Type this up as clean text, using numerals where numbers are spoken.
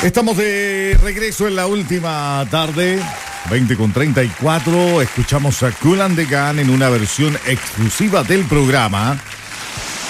Estamos de regreso en la última tarde, 20:34. Escuchamos a Kool and the Gang en una versión exclusiva del programa.